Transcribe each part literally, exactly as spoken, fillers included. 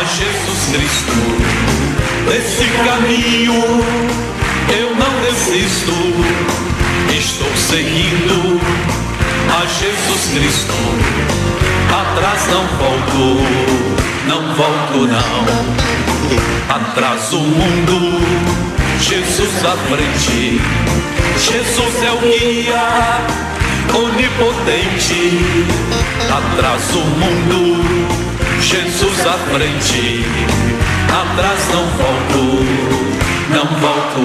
a Jesus Cristo. Desse caminho eu não desisto, estou seguindo a Jesus Cristo. Atrás não volto, não volto não. Atrás o mundo, Jesus à frente. Jesus é o guia onipotente. Atrás o mundo, Jesus à frente. Atrás não volto, não volto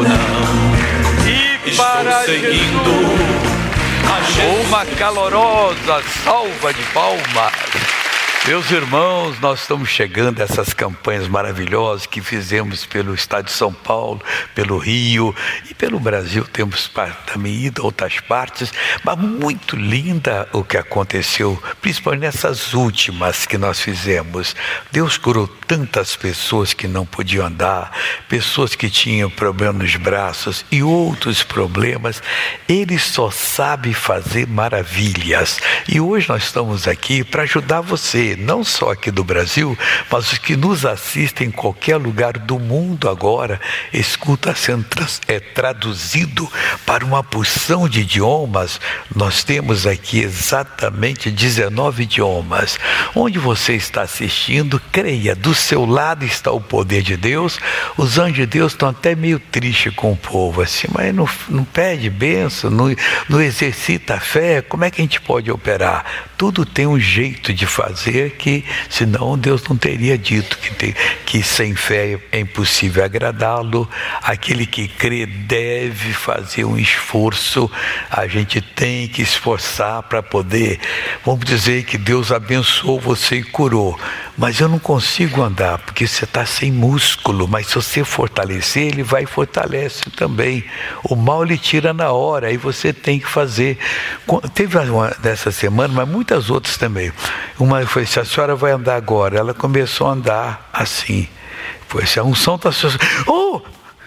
não. E estou para seguindo a Jesus. Uma calorosa salva de palmas. Meus irmãos, nós estamos chegando a essas campanhas maravilhosas que fizemos pelo estado de São Paulo, pelo Rio e pelo Brasil. Temos também ido a outras partes, mas muito linda o que aconteceu, principalmente nessas últimas que nós fizemos. Deus curou tantas pessoas que não podiam andar, pessoas que tinham problema nos braços e outros problemas. Ele só sabe fazer maravilhas. E hoje nós estamos aqui para ajudar você, não só aqui do Brasil, mas os que nos assistem em qualquer lugar do mundo agora. Escuta sendo é traduzido para uma porção de idiomas. Nós temos aqui exatamente dezenove idiomas. Onde você está assistindo, creia, do seu lado está o poder de Deus. Os anjos de Deus estão até meio tristes com o povo, assim, mas não, não pede bênção, não, não exercita a fé. Como é que a gente pode operar? Tudo tem um jeito de fazer, que senão Deus não teria dito que, tem, que sem fé é impossível agradá-lo. Aquele que crê deve fazer um esforço. A gente tem que esforçar para poder, vamos dizer que Deus abençoou você e curou, mas eu não consigo andar porque você está sem músculo. Mas se você fortalecer, Ele vai e fortalece também. O mal Ele tira na hora, aí você tem que fazer. Teve uma dessa semana, mas muitas outras também. Uma foi: se a senhora vai andar agora, ela começou a andar assim. Foi assim, a unção está... Oh!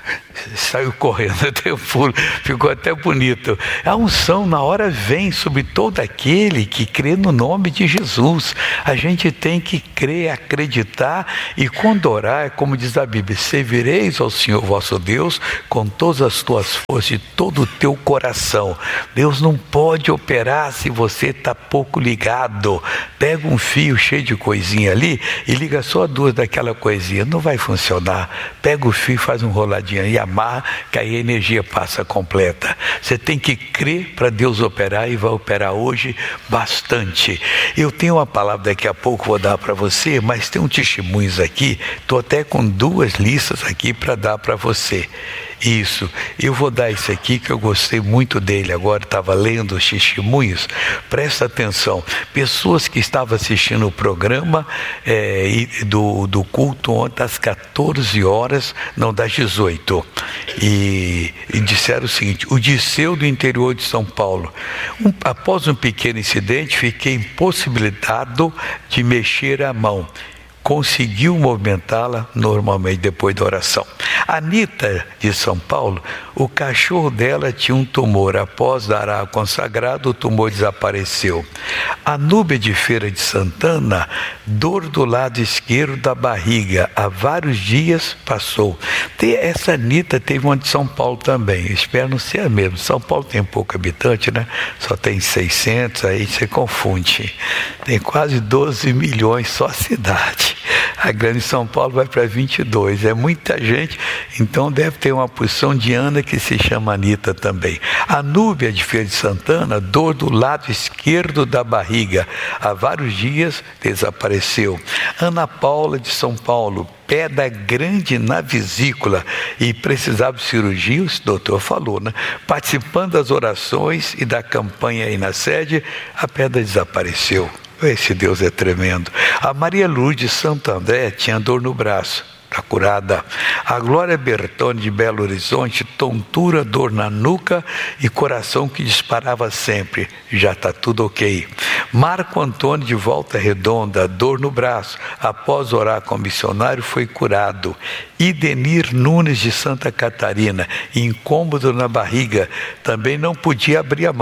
Saiu correndo, até pulo, ficou até bonito. A unção na hora vem sobre todo aquele que crê no nome de Jesus. A gente tem que crer, acreditar, e quando orar, como diz a Bíblia, servireis ao Senhor vosso Deus com todas as tuas forças e todo o teu coração. Deus não pode operar se você está pouco ligado. Pega um fio cheio de coisinha ali e liga só duas daquela coisinha, não vai funcionar. Pega o fio, faz um roladinho e amarra, que aí a energia passa completa. Você tem que crer para Deus operar, e vai operar hoje bastante. Eu tenho uma palavra daqui a pouco, vou dar para você, mas tem um testemunhos aqui. Estou até com duas listas aqui para dar para você. Isso, eu vou dar esse aqui que eu gostei muito dele. Agora estava lendo os testemunhos. Presta atenção, pessoas que estavam assistindo o programa é, do, do culto ontem às quatorze horas, não, das dezoito, e, e disseram o seguinte: o Disseu do interior de São Paulo, um, após um pequeno incidente, fiquei impossibilitado de mexer a mão. Conseguiu movimentá-la normalmente depois da oração. A Anitta, de São Paulo, o cachorro dela tinha um tumor. Após dar água consagrada, o tumor desapareceu. A Núbia de Feira de Santana, dor do lado esquerdo da barriga, há vários dias passou. Tem, essa Anitta teve uma de São Paulo também, eu espero não ser a mesma. São Paulo tem pouco habitante, né? Só tem seiscentos, aí você confunde. Tem quase doze milhões só a cidade. A grande São Paulo vai para vinte e dois, é muita gente, então deve ter uma porção de Ana que se chama Anitta também. A Núbia de Feira de Santana, dor do lado esquerdo da barriga, há vários dias desapareceu. Ana Paula de São Paulo, pedra grande na vesícula e precisava de cirurgia, o doutor falou, né? Participando das orações e da campanha aí na sede, a pedra desapareceu. Esse Deus é tremendo. A Maria Lourdes de Santo André tinha dor no braço, está curada. A Glória Bertone de Belo Horizonte, tontura, dor na nuca e coração que disparava sempre, já está tudo ok. Marco Antônio de Volta Redonda, dor no braço, após orar com o missionário foi curado. Idenir Nunes de Santa Catarina, incômodo na barriga, também não podia abrir a mão.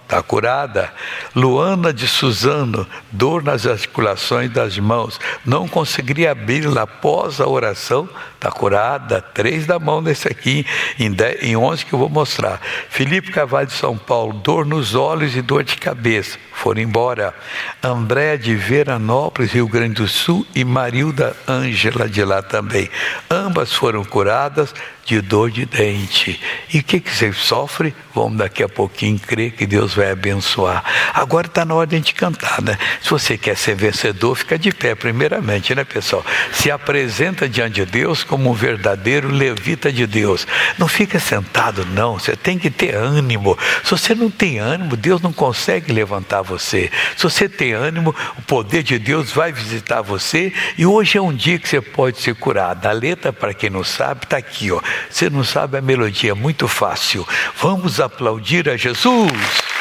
está curada. Luana de Suzano, dor nas articulações das mãos, não conseguiria abri-la após a oração, está curada. Três da mão nesse aqui, em, dez, em onze que eu vou mostrar. Felipe Carvalho de São Paulo, dor nos olhos e dor de cabeça, foram embora. Andréa de Veranópolis, Rio Grande do Sul, e Marilda Ângela de lá também. Ambas foram curadas de dor de dente. E o que, que você sofre? Vamos daqui a pouquinho crer que Deus vai abençoar. Agora está na hora de a gente cantar, né? Se você quer ser vencedor, fica de pé primeiramente, né, pessoal? Se apresenta diante de Deus como um verdadeiro levita de Deus. Não fica sentado, não. Você tem que ter ânimo. Se você não tem ânimo, Deus não consegue levantar você. Se você tem ânimo, o poder de Deus vai visitar você. E hoje é um dia que você pode ser curado. A letra, para quem não sabe, está aqui, ó. Você não sabe a melodia, é muito fácil. Vamos aplaudir a Jesus.